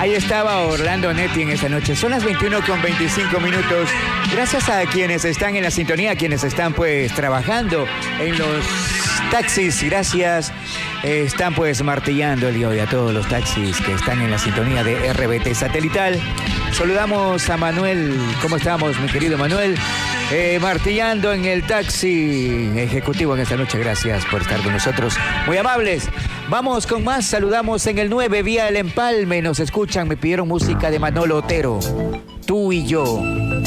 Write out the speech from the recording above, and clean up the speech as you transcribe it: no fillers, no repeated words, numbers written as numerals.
Ahí estaba Orlando Netti en esta noche. Son las 21:25. Gracias a quienes están en la sintonía, a quienes están pues trabajando en los taxis. Gracias. Están pues martillando el día hoy a todos los taxis que están en la sintonía de RBT Satelital. Saludamos a Manuel. ¿Cómo estamos, mi querido Manuel? Martillando en el taxi ejecutivo en esta noche. Gracias por estar con nosotros. Muy amables. Vamos con más. Saludamos en el 9 vía El Empalme. Nos escuchan. Me pidieron música de Manolo Otero. Tú y yo.